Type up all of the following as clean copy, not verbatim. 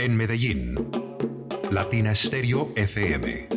En Medellín, Latina Stereo FM.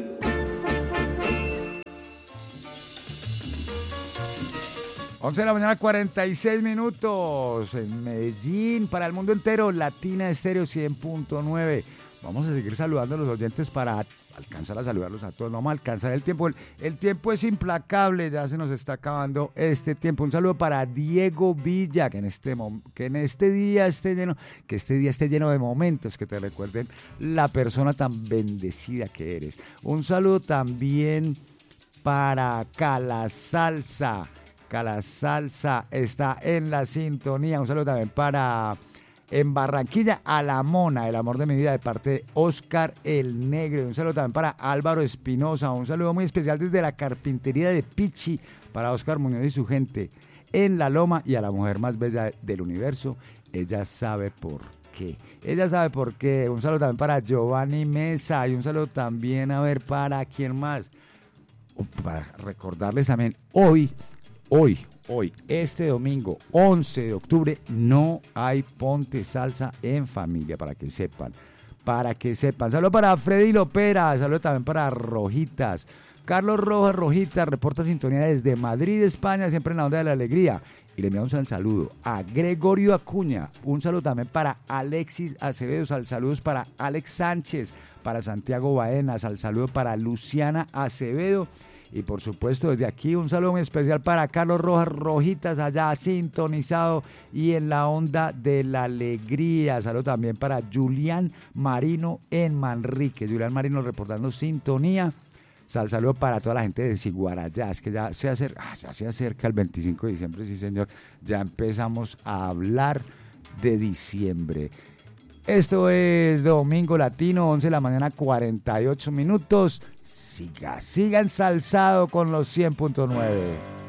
Once de la mañana, 46 minutos. En Medellín, para el mundo entero, Latina Stereo 100.9. Vamos a seguir saludando a los oyentes para alcanzar a saludarlos a todos. No vamos a alcanzar el tiempo. El tiempo es implacable, ya se nos está acabando este tiempo. Un saludo para Diego Villa, que en este día esté lleno de momentos que te recuerden la persona tan bendecida que eres. Un saludo también para Cala Salsa. Cala Salsa está en la sintonía. Un saludo también para en Barranquilla, a la Mona, el amor de mi vida, de parte de Oscar el Negro. Un saludo también para Álvaro Espinosa. Un saludo muy especial desde la carpintería de Pichi para Oscar Muñoz y su gente en La Loma, y a la mujer más bella del universo. Ella sabe por qué. Ella sabe por qué. Un saludo también para Giovanni Mesa, y un saludo también, a ver, para quién más. Para recordarles también, hoy, este domingo, 11 de octubre, no hay Ponte Salsa en Familia, para que sepan. Saludos para Freddy Lopera, saludos también para Rojitas. Carlos Rojas Rojitas reporta sintonía desde Madrid, España, siempre en la onda de la alegría. Y le envía un saludo a Gregorio Acuña, un saludo también para Alexis Acevedo, saludos para Alex Sánchez, para Santiago Baena, saludo para Luciana Acevedo. Y por supuesto, desde aquí un saludo muy especial para Carlos Rojas Rojitas, allá sintonizado y en la onda de la alegría. Saludo también para Julián Marino en Manrique. Julián Marino reportando sintonía. Saludo para toda la gente de Ciguarayá, es que ya se acerca el 25 de diciembre, sí señor. Ya empezamos a hablar de diciembre. Esto es Domingo Latino, 11 de la mañana, 48 minutos. Siga ensalzado con los 100.9.